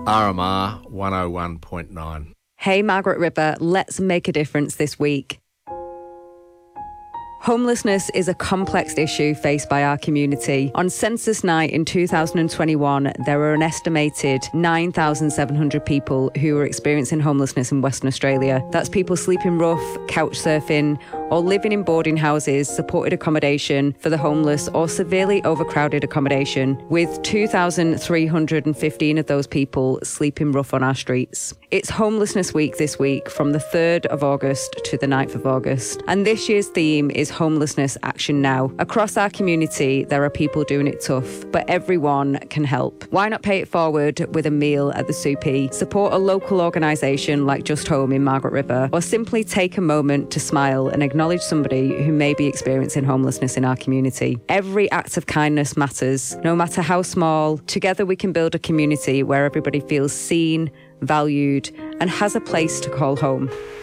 RMR 101.9. Hey, Margaret River, let's make a difference this week. Homelessness is a complex issue faced by our community. On census night in 2021, there were an estimated 9,700 people who were experiencing homelessness in Western Australia. That's people sleeping rough, couch surfing, or living in boarding houses, supported accommodation for the homeless, or severely overcrowded accommodation, with 2,315 of those people sleeping rough on our streets. It's Homelessness Week this week, from the 3rd of August to the 9th of August. And this year's theme is Homelessness Action Now. Across our community, there are people doing it tough, but everyone can help. Why not pay it forward with a meal at the Soupy? Support a local organisation like Just Home in Margaret River, or simply take a moment to smile and acknowledge somebody who may be experiencing homelessness in our community. Every act of kindness matters, no matter how small. Together we can build a community where everybody feels seen, valued, and has a place to call home.